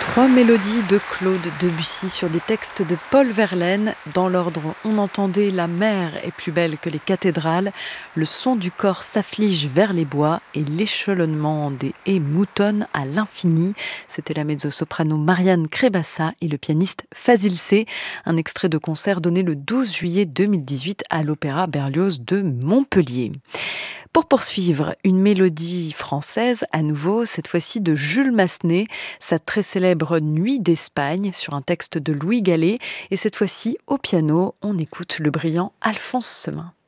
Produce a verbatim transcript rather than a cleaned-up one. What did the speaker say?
Trois mélodies de Claude Debussy sur des textes de Paul Verlaine. Dans l'ordre, on entendait La mer est plus belle que les cathédrales, le son du corps s'afflige vers les bois et l'échelonnement des haies moutonne à l'infini. C'était la mezzo-soprano Marianne Crébassa et le pianiste Fazil C. Un extrait de concert donné le douze juillet deux mille dix-huit à l'Opéra Berlioz de Montpellier. Pour poursuivre, une mélodie française, à nouveau, cette fois-ci de Jules Massenet, sa très célèbre Nuit d'Espagne, sur un texte de Louis Gallet. Et cette fois-ci, au piano, on écoute le brillant Alphonse Semin.